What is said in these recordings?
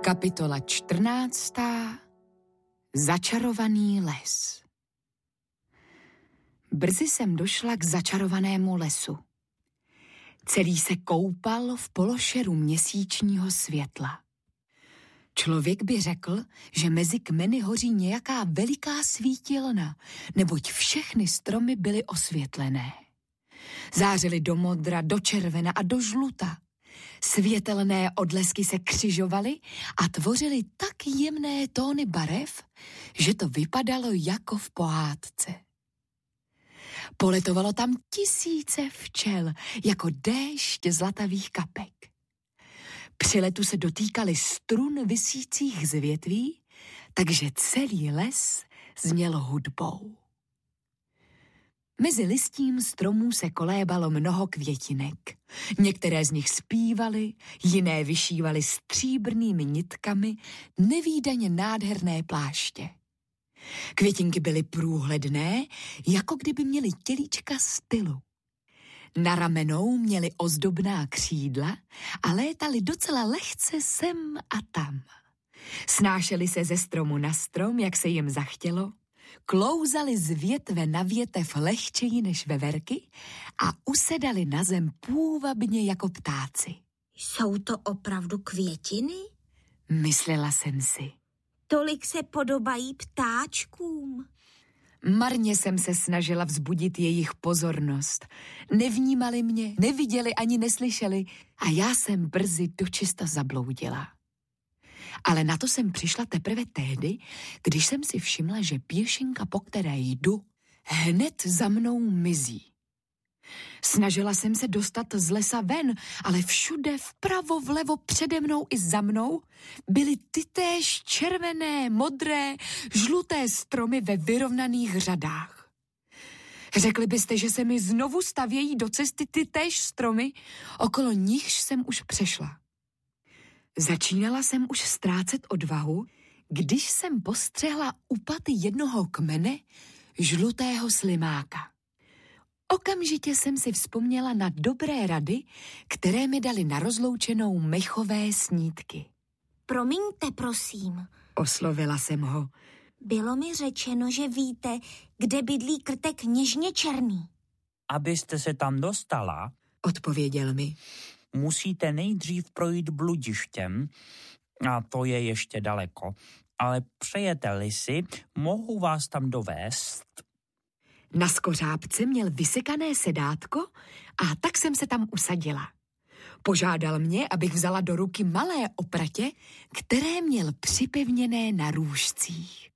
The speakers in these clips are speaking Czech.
Kapitola 14. Začarovaný les. Brzy jsem došla k začarovanému lesu. Celý se koupal v pološeru měsíčního světla. Člověk by řekl, že mezi kmeny hoří nějaká veliká svítilna, neboť všechny stromy byly osvětlené. Zářily do modra, do červena a do žluta. Světelné odlesky se křižovaly a tvořily tak jemné tóny barev, že to vypadalo jako v pohádce. Poletovalo tam tisíce včel, jako déšť zlatavých kapek. Při letu se dotýkaly strun visících z větví, takže celý les zněl hudbou. Mezi listím stromů se kolébalo mnoho květinek. Některé z nich zpívaly, jiné vyšívaly stříbrnými nitkami nevídaně nádherné pláště. Květinky byly průhledné, jako kdyby měly tělíčka stylu. Na ramenou měly ozdobná křídla a létaly docela lehce sem a tam. Snášely se ze stromu na strom, jak se jim zachtělo, klouzali z větve na větev lehčeji než veverky a usedali na zem půvabně jako ptáci. Jsou to opravdu květiny? Myslela jsem si. Tolik se podobají ptáčkům. Marně jsem se snažila vzbudit jejich pozornost. Nevnímali mě, neviděli ani neslyšeli a já jsem brzy dočista zabloudila. Ale na to jsem přišla teprve tehdy, když jsem si všimla, že pěšinka, po které jdu, hned za mnou mizí. Snažila jsem se dostat z lesa ven, ale všude, vpravo, vlevo, přede mnou i za mnou byly tytéž červené, modré, žluté stromy ve vyrovnaných řadách. Řekli byste, že se mi znovu stavějí do cesty tytéž stromy, okolo nichž jsem už přešla. Začínala jsem už ztrácet odvahu, když jsem postřehla u paty jednoho kmene žlutého slimáka. Okamžitě jsem si vzpomněla na dobré rady, které mi dali na rozloučenou mechové snídky. Promiňte, prosím. Oslovila jsem ho. Bylo mi řečeno, že víte, kde bydlí krtek něžně černý. Abyste se tam dostala, odpověděl mi, musíte nejdřív projít bludištěm, a to je ještě daleko, ale přejete-li si, mohu vás tam dovést. Na skořápce měl vysekané sedátko a tak jsem se tam usadila. Požádal mě, abych vzala do ruky malé opratě, které měl připevněné na růžcích.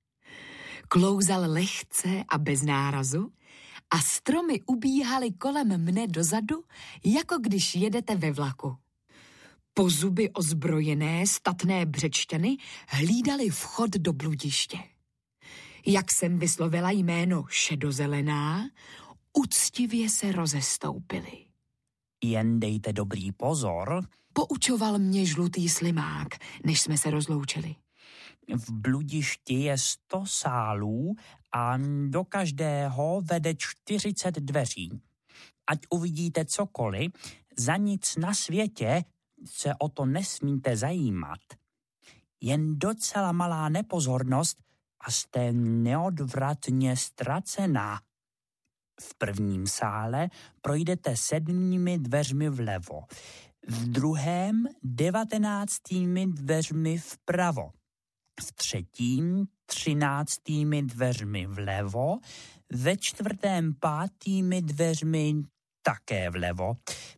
Klouzal lehce a bez nárazu a stromy ubíhaly kolem mne dozadu, jako když jedete ve vlaku. Po zuby ozbrojené statné břečťany hlídali vchod do bludiště. Jak jsem vyslovila jméno šedozelená, uctivě se rozestoupili. Jen dejte dobrý pozor, poučoval mě žlutý slimák, než jsme se rozloučili. V bludišti je 100 sálů a do každého vede 40 dveří. Ať uvidíte cokoliv, za nic na světě se o to nesmíte zajímat. Jen docela malá nepozornost a jste neodvratně ztracená. V prvním sále projdete 7 dveřmi vlevo, v druhém 19 dveřmi vpravo, v třetím 13 dveřmi vlevo, ve čtvrtém 5 dveřmi také vlevo.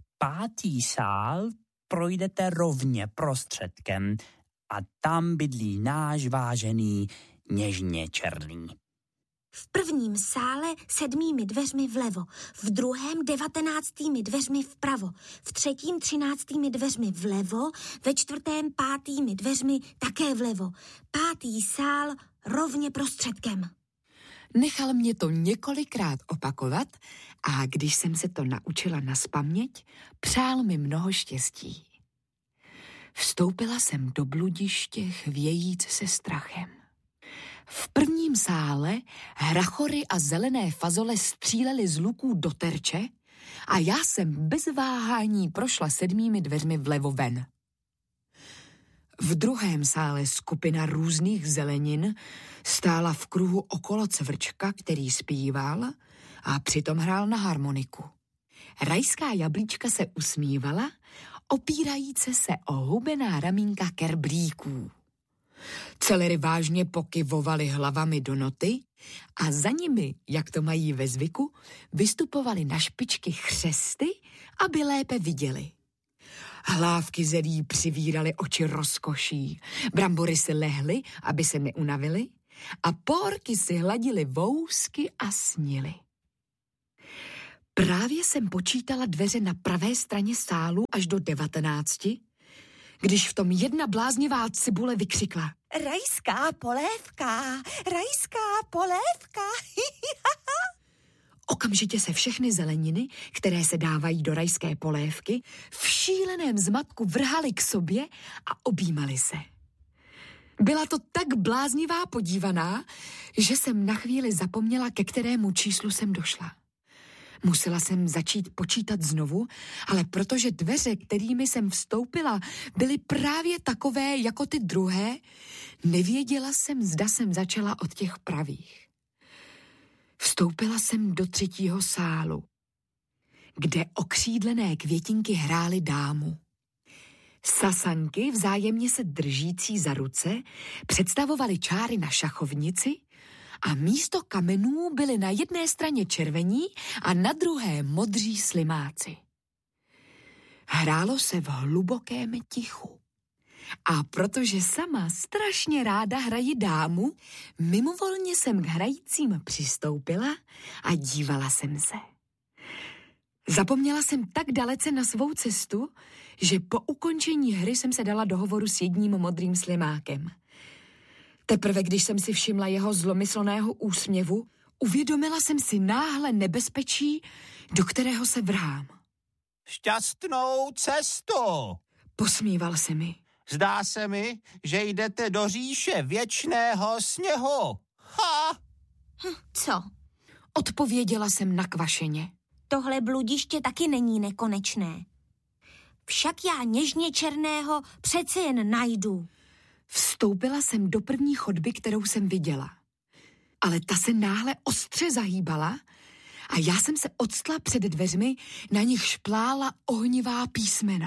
5. sál projdete rovně prostředkem a tam bydlí náš vážený něžně černý. V prvním sále 7 dveřmi vlevo, v druhém 19 dveřmi vpravo, v třetím 13 dveřmi vlevo, ve čtvrtém 5 dveřmi také vlevo. 5. sál rovně prostředkem. Nechal mě to několikrát opakovat a když jsem se to naučila nazpaměť, přál mi mnoho štěstí. Vstoupila jsem do bludiště chvějíc se strachem. V prvním sále hrachory a zelené fazole střílely z luků do terče a já jsem bez váhání prošla 7 dveřmi vlevo ven. V druhém sále skupina různých zelenin stála v kruhu okolo cvrčka, který zpíval a přitom hrál na harmoniku. Rajská jablíčka se usmívala, opírajíce se o hubená ramínka kerblíků. Celery vážně pokyvovaly hlavami do noty a za nimi, jak to mají ve zvyku, vystupovaly na špičky chřesty, aby lépe viděli. Hlávky zelí přivíraly oči rozkoší, brambory si lehly, aby se neunavily, a porky si hladily vousky a snily. Právě jsem počítala dveře na pravé straně sálu až do 19, když v tom jedna bláznivá cibule vykřikla: Rajská polévka, rajská polévka. Okamžitě se všechny zeleniny, které se dávají do rajské polévky, v šíleném zmatku vrhaly k sobě a objímaly se. Byla to tak bláznivá podívaná, že jsem na chvíli zapomněla, ke kterému číslu jsem došla. Musela jsem začít počítat znovu, ale protože dveře, kterými jsem vstoupila, byly právě takové jako ty druhé, nevěděla jsem, zda jsem začala od těch pravých. Vstoupila jsem do 3. sálu, kde okřídlené květinky hrály dámu. Sasanky, vzájemně se držící za ruce, představovaly čáry na šachovnici a místo kamenů byly na jedné straně červení a na druhé modří slimáci. Hrálo se v hlubokém tichu. A protože sama strašně ráda hraji dámu, mimovolně jsem k hrajícím přistoupila a dívala jsem se. Zapomněla jsem tak dalece na svou cestu, že po ukončení hry jsem se dala do hovoru s jedním modrým slimákem. Teprve když jsem si všimla jeho zlomyslného úsměvu, uvědomila jsem si náhle nebezpečí, do kterého se vrhám. Šťastnou cestu! Posmíval se mi. Zdá se mi, že jdete do říše věčného sněhu. Ha! Co? Odpověděla jsem nakvašeně. Tohle bludiště taky není nekonečné. Však já něžně černého přece jen najdu. Vstoupila jsem do první chodby, kterou jsem viděla. Ale ta se náhle ostře zahýbala a já jsem se octla před dveřmi, na nich šplála ohnivá písmena.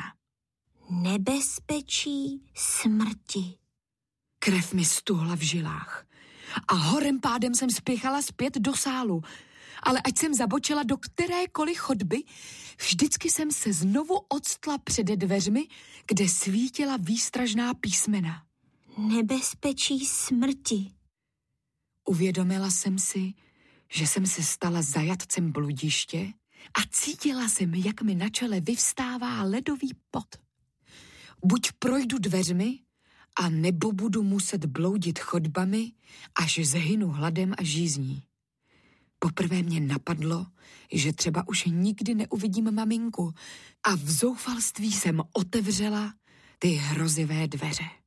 Nebezpečí smrti. Krev mi stuhla v žilách a horem pádem jsem spěchala zpět do sálu, ale ať jsem zabočila do kterékoliv chodby, vždycky jsem se znovu octla před dveřmi, kde svítila výstražná písmena. Nebezpečí smrti. Uvědomila jsem si, že jsem se stala zajatcem bludiště a cítila jsem, jak mi na čele vyvstává ledový pot. Buď projdu dveřmi, a nebo budu muset bloudit chodbami, až zhynu hladem a žízní. Poprvé mě napadlo, že třeba už nikdy neuvidím maminku a v zoufalství jsem otevřela ty hrozivé dveře.